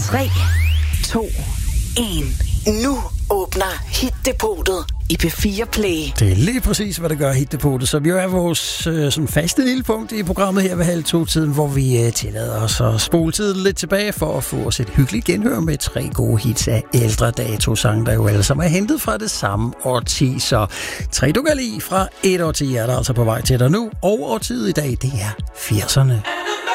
3, 2, 1. Nu åbner Hit-depotet i P4 Play. Det er lige præcis, hvad det gør Hit-depotet. Så vi er vores sådan faste lille punkt i programmet her ved 1:30-tiden, hvor vi tillader os at spole tiden lidt tilbage for at få os et hyggeligt genhør med 3 gode hits af ældre dato-sange, der jo alle sammen er hentet fra det samme årti. Så 3 du kan lide fra et årti er der altså på vej til dig nu, og årtiet i dag, det er 80'erne.